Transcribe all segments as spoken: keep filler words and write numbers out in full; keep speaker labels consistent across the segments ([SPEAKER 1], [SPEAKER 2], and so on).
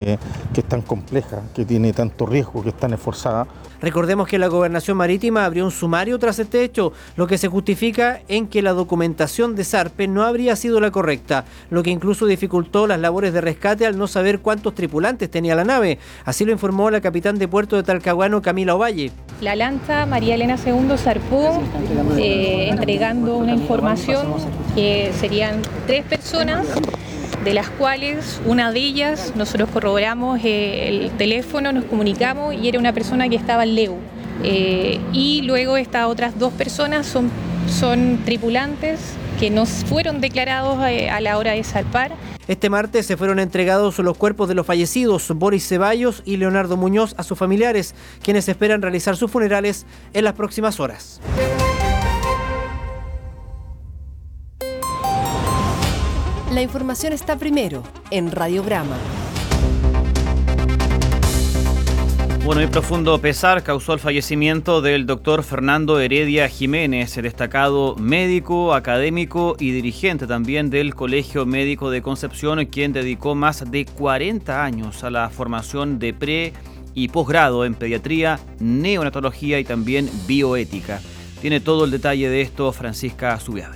[SPEAKER 1] que, que es tan compleja, que tiene tanto riesgo, que es tan esforzada.
[SPEAKER 2] Recordemos que la Gobernación Marítima abrió un sumario tras este hecho, lo que se justifica en que la documentación de Sarpe no habría sido la correcta, lo que incluso dificultó las labores de rescate al no saber cuántos tripulantes tenía la nave. Así lo informó la capitán de puerto de Talcahuano, Camila Ovalle.
[SPEAKER 3] La lancha María Elena segundo zarpó eh, entregando una información que serían tres personas, de las cuales una de ellas nosotros corroboramos eh, el teléfono, nos comunicamos y era una persona que estaba en Leu. Eh, y luego estas otras dos personas son, son tripulantes que no fueron declarados eh, a la hora de zarpar.
[SPEAKER 2] Este martes se fueron entregados los cuerpos de los fallecidos, Boris Ceballos y Leonardo Muñoz, a sus familiares, quienes esperan realizar sus funerales en las próximas horas.
[SPEAKER 4] La información está primero en Radiograma.
[SPEAKER 5] Bueno, y profundo pesar causó el fallecimiento del doctor Fernando Heredia Jiménez, destacado médico, académico y dirigente también del Colegio Médico de Concepción, quien dedicó más de cuarenta años a la formación de pre- y posgrado en pediatría, neonatología y también bioética. Tiene todo el detalle de esto Francisca Subiabre.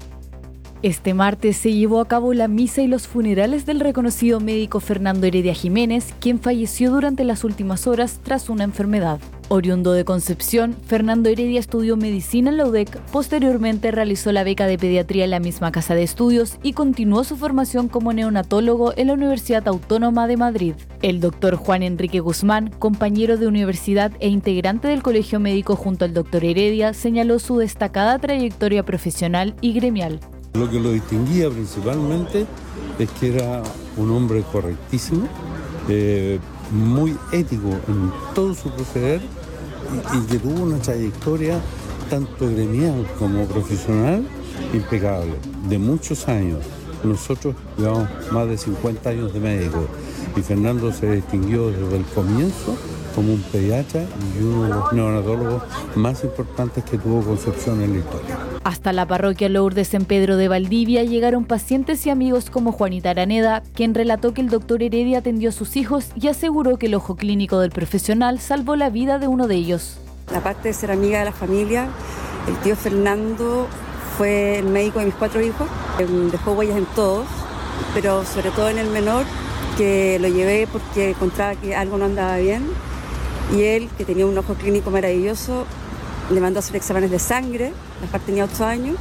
[SPEAKER 6] Este martes se llevó a cabo la misa y los funerales del reconocido médico Fernando Heredia Jiménez, quien falleció durante las últimas horas tras una enfermedad. Oriundo de Concepción, Fernando Heredia estudió medicina en la U D E C, posteriormente realizó la beca de pediatría en la misma casa de estudios y continuó su formación como neonatólogo en la Universidad Autónoma de Madrid. El doctor Juan Enrique Guzmán, compañero de universidad e integrante del Colegio Médico junto al doctor Heredia, señaló su destacada trayectoria profesional y gremial.
[SPEAKER 7] Lo que lo distinguía principalmente es que era un hombre correctísimo, eh, muy ético en todo su proceder y, y que tuvo una trayectoria tanto gremial como profesional impecable, de muchos años. Nosotros llevamos más de cincuenta años de médico y Fernando se distinguió desde el comienzo como un pediatra y uno de los neonatólogos más importantes que tuvo Concepción en la historia.
[SPEAKER 6] Hasta la parroquia Lourdes en Pedro de Valdivia llegaron pacientes y amigos como Juanita Araneda, quien relató que el doctor Heredia atendió a sus hijos y aseguró que el ojo clínico del profesional salvó la vida de uno de ellos.
[SPEAKER 8] Aparte de ser amiga de la familia, el tío Fernando fue el médico de mis cuatro hijos, dejó huellas en todos, pero sobre todo en el menor, que lo llevé porque encontraba que algo no andaba bien. Y él, que tenía un ojo clínico maravilloso, le mandó a hacer exámenes de sangre, la parte tenía ocho años,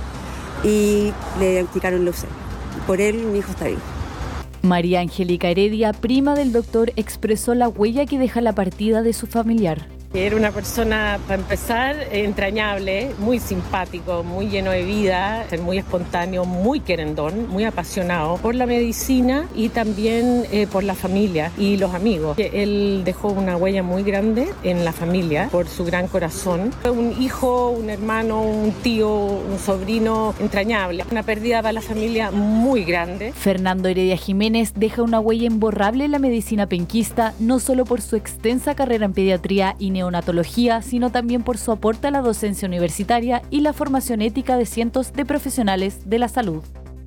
[SPEAKER 8] y le diagnosticaron leucemia. Por él, mi hijo está vivo.
[SPEAKER 6] María Angélica Heredia, prima del doctor, expresó la huella que deja la partida de su familiar.
[SPEAKER 9] Era una persona, para empezar, entrañable, muy simpático, muy lleno de vida, muy espontáneo, muy querendón, muy apasionado por la medicina y también eh, por la familia y los amigos. Él dejó una huella muy grande en la familia por su gran corazón. Fue un hijo, un hermano, un tío, un sobrino entrañable. Una pérdida para la familia muy grande.
[SPEAKER 6] Fernando Heredia Jiménez deja una huella imborrable en la medicina penquista, no solo por su extensa carrera en pediatría y neonatología, neonatología, sino también por su aporte a la docencia universitaria y la formación ética de cientos de profesionales de la salud.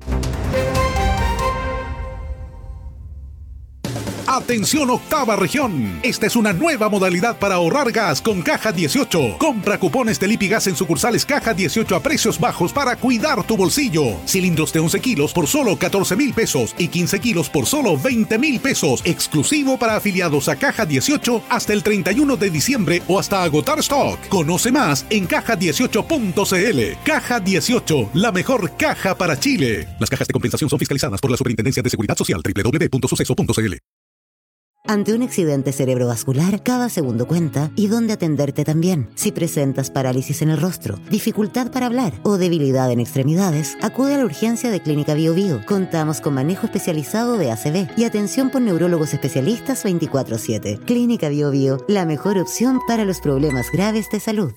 [SPEAKER 10] Atención octava región. Esta es una nueva modalidad para ahorrar gas con Caja dieciocho. Compra cupones de Lipigas en sucursales Caja dieciocho a precios bajos para cuidar tu bolsillo. Cilindros de once kilos por solo catorce mil pesos y quince kilos por solo veinte mil pesos. Exclusivo para afiliados a Caja dieciocho hasta el treinta y uno de diciembre o hasta agotar stock. Conoce más en caja dieciocho punto c l. Caja dieciocho, la mejor caja para Chile. Las cajas de compensación son fiscalizadas por la Superintendencia de Seguridad Social. doble u doble u doble u punto suceso punto c l.
[SPEAKER 11] Ante un accidente cerebrovascular, cada segundo cuenta y dónde atenderte también. Si presentas parálisis en el rostro, dificultad para hablar o debilidad en extremidades, acude a la urgencia de Clínica Bio Bio. Contamos con manejo especializado de A C V y atención por neurólogos especialistas veinticuatro siete. Clínica Bio Bio, la mejor opción para los problemas graves de salud.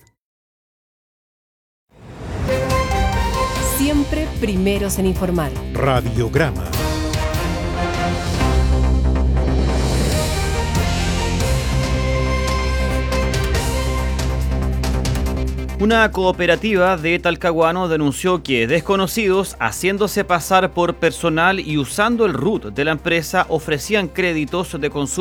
[SPEAKER 4] Siempre primeros en informar.
[SPEAKER 10] Radiograma.
[SPEAKER 5] Una cooperativa de Talcahuano denunció que desconocidos, haciéndose pasar por personal y usando el R U T de la empresa, ofrecían créditos de consumo